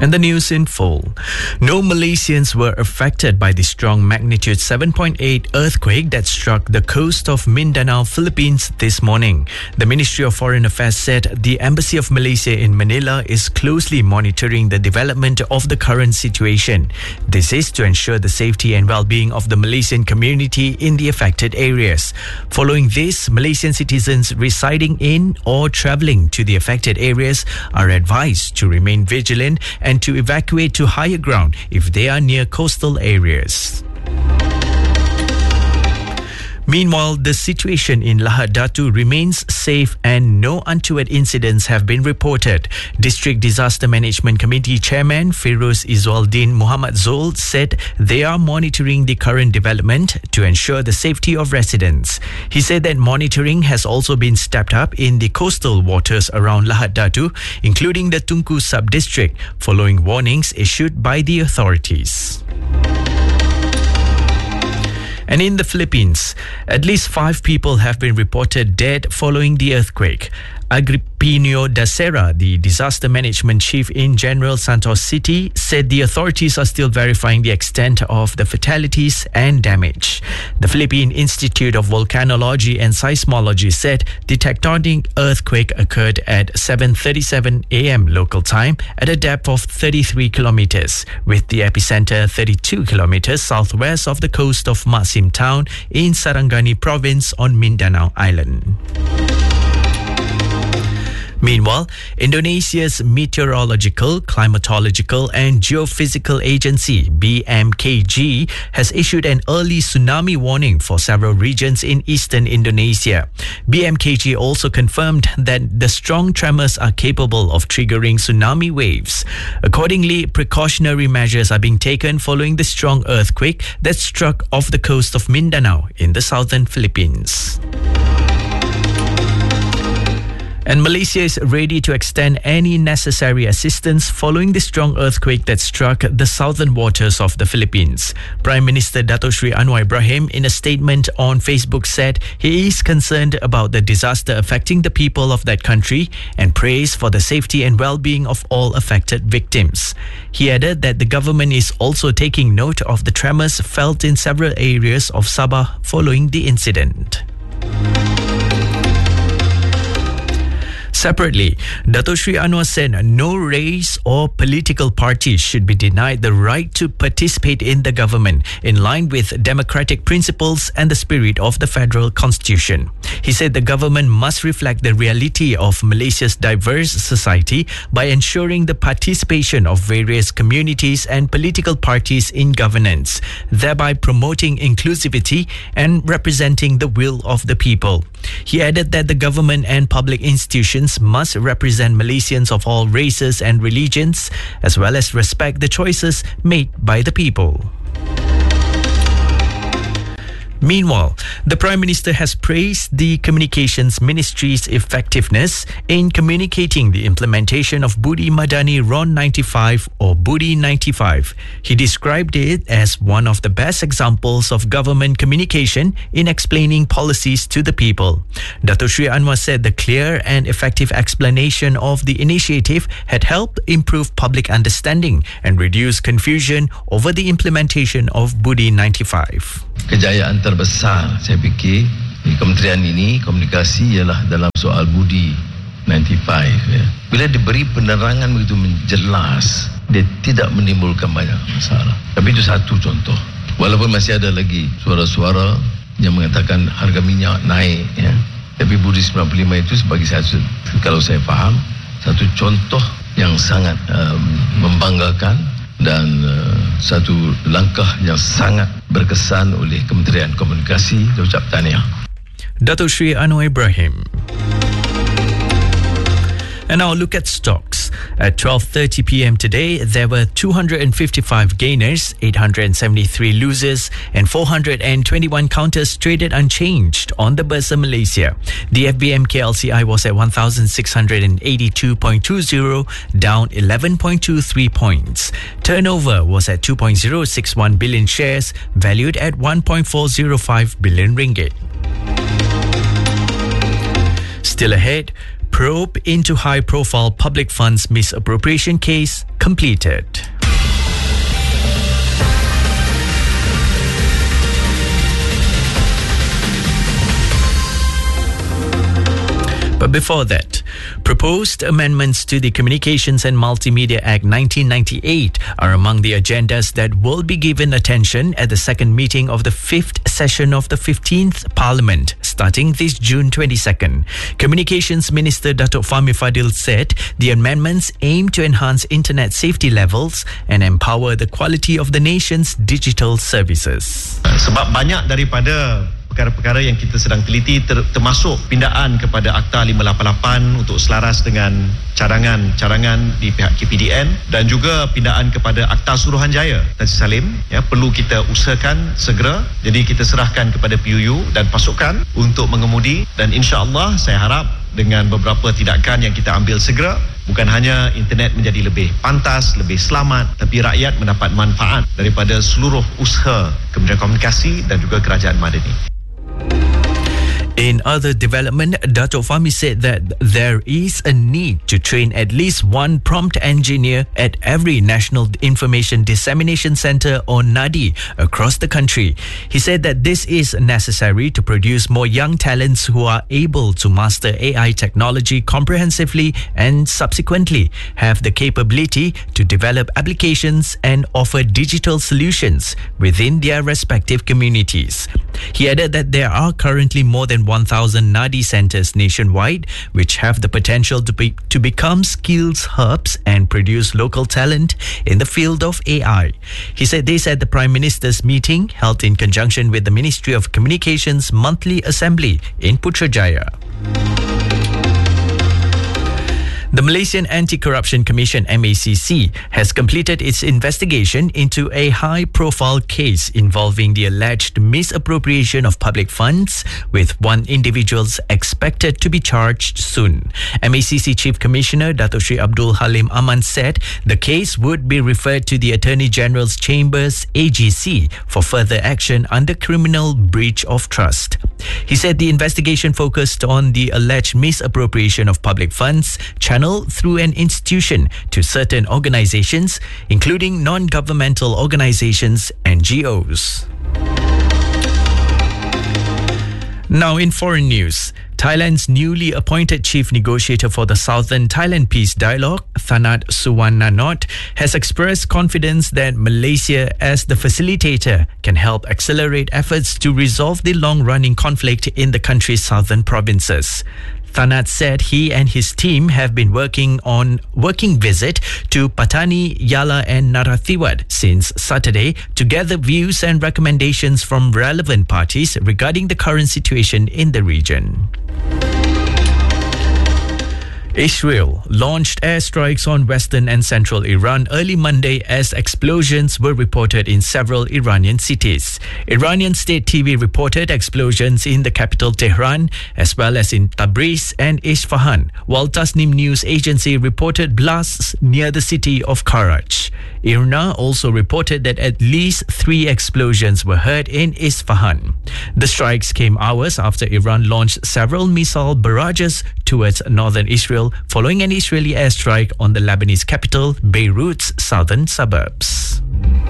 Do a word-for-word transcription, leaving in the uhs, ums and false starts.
And the news in full. No Malaysians were affected by the strong magnitude seven point eight earthquake that struck the coast of Mindanao, Philippines this morning. The Ministry of Foreign Affairs said the Embassy of Malaysia in Manila is closely monitoring the development of the current situation. This is to ensure the safety and well-being of the Malaysian community in the affected areas. Following this, Malaysian citizens residing in or travelling to the affected areas are advised to remain vigilant and to evacuate to higher ground if they are near coastal areas. Meanwhile, the situation in Lahad Datu remains safe and no untoward incidents have been reported. District Disaster Management Committee Chairman Feroz Izzualdin Muhammad Zul said they are monitoring the current development to ensure the safety of residents. He said that monitoring has also been stepped up in the coastal waters around Lahad Datu, including the Tunku sub-district, following warnings issued by the authorities. And in the Philippines, at least five people have been reported dead following the earthquake. Agripino Dacera, the disaster management chief in General Santos City, said the authorities are still verifying the extent of the fatalities and damage. The Philippine Institute of Volcanology and Seismology said the tectonic earthquake occurred at seven thirty-seven a.m. local time at a depth of thirty-three kilometers, with the epicenter thirty-two kilometers southwest of the coast of Maxim town in Sarangani province on Mindanao Island. Meanwhile, Indonesia's Meteorological, Climatological and Geophysical Agency, B M K G, has issued an early tsunami warning for several regions in eastern Indonesia. B M K G also confirmed that the strong tremors are capable of triggering tsunami waves. Accordingly, precautionary measures are being taken following the strong earthquake that struck off the coast of Mindanao in the southern Philippines. And Malaysia is ready to extend any necessary assistance following the strong earthquake that struck the southern waters of the Philippines. Prime Minister Dato Sri Anwar Ibrahim, in a statement on Facebook, said he is concerned about the disaster affecting the people of that country and prays for the safety and well-being of all affected victims. He added that the government is also taking note of the tremors felt in several areas of Sabah following the incident. Separately, Dato Sri Anwar said no race or political party should be denied the right to participate in the government in line with democratic principles and the spirit of the federal constitution. He said the government must reflect the reality of Malaysia's diverse society by ensuring the participation of various communities and political parties in governance, thereby promoting inclusivity and representing the will of the people. He added that the government and public institutions must represent Malaysians of all races and religions, as well as respect the choices made by the people. Meanwhile, the Prime Minister has praised the Communications Ministry's effectiveness in communicating the implementation of Budi Madani R O N ninety-five or Budi ninety-five. He described it as one of the best examples of government communication in explaining policies to the people. Dato Sri Anwar said the clear and effective explanation of the initiative had helped improve public understanding and reduce confusion over the implementation of Budi ninety-five. Kejayaan terbesar saya fikir di kementerian ini komunikasi ialah dalam soal Budi ninety-five ya. Bila diberi penerangan begitu menjelas, dia tidak menimbulkan banyak masalah. Tapi itu satu contoh. Walaupun masih ada lagi suara-suara yang mengatakan harga minyak naik ya. Tapi Budi sembilan puluh lima itu sebagai satu, kalau saya faham, satu contoh yang sangat um, membanggakan dan uh, satu langkah yang sangat berkesan oleh Kementerian Komunikasi. Saya ucap tahniah. Dato Sri Anwar Ibrahim. And now look at stocks. At twelve thirty p.m. today, there were two hundred fifty-five gainers, eight hundred seventy-three losers and four hundred twenty-one counters traded unchanged on the Bursa Malaysia. The F B M K L C I was at one thousand six hundred eighty-two point two zero, down eleven point two three points. Turnover was at two point zero six one billion shares, valued at one point four zero five billion ringgit. Still ahead, probe into high-profile public funds misappropriation case completed. But before that, proposed amendments to the Communications and Multimedia Act nineteen ninety-eight are among the agendas that will be given attention at the second meeting of the fifth session of the fifteenth Parliament, starting this June twenty-second. Communications Minister Datuk Fahmi Fadil said the amendments aim to enhance internet safety levels and empower the quality of the nation's digital services. Sebab banyak daripada perkara-perkara yang kita sedang teliti ter, termasuk pindaan kepada Akta lima lapan lapan untuk selaras dengan cadangan-cadangan di pihak K P D N dan juga pindaan kepada Akta Suruhanjaya Tan Sri Salim, ya, perlu kita usahakan segera. Jadi kita serahkan kepada P U U dan pasukan untuk mengemudi, dan insya-Allah saya harap dengan beberapa tindakan yang kita ambil segera, bukan hanya internet menjadi lebih pantas, lebih selamat, tapi rakyat mendapat manfaat daripada seluruh usaha Kementerian Komunikasi dan juga Kerajaan Madani. In other development, Datuk Fahmi said that there is a need to train at least one prompt engineer at every National Information Dissemination Centre or NADI across the country. He said that this is necessary to produce more young talents who are able to master A I technology comprehensively and subsequently have the capability to develop applications and offer digital solutions within their respective communities. He added that there are currently more than one thousand NADI centres nationwide which have the potential to, be, to become skills hubs and produce local talent in the field of A I. He said this at the Prime Minister's meeting held in conjunction with the Ministry of Communications monthly assembly in Putrajaya. The Malaysian Anti-Corruption Commission M A C C has completed its investigation into a high-profile case involving the alleged misappropriation of public funds, with one individual expected to be charged soon. M A C C Chief Commissioner Datuk Sri Abdul Halim Aman said the case would be referred to the Attorney General's Chambers A G C for further action under criminal breach of trust. He said the investigation focused on the alleged misappropriation of public funds channeled through an institution to certain organizations, including non-governmental organizations, N G Os. Now in foreign news, Thailand's newly appointed chief negotiator for the Southern Thailand Peace Dialogue, Thanat Suwarnanot, has expressed confidence that Malaysia, as the facilitator, can help accelerate efforts to resolve the long-running conflict in the country's southern provinces. Thanat said he and his team have been working on working visit to Patani, Yala and Narathiwat since Saturday to gather views and recommendations from relevant parties regarding the current situation in the region. Israel launched airstrikes on western and central Iran early Monday as explosions were reported in several Iranian cities. Iranian state T V reported explosions in the capital Tehran as well as in Tabriz and Isfahan, while Tasnim News Agency reported blasts near the city of Karaj. I R N A also reported that at least three explosions were heard in Isfahan. The strikes came hours after Iran launched several missile barrages towards northern Israel following an Israeli airstrike on the Lebanese capital, Beirut's southern suburbs.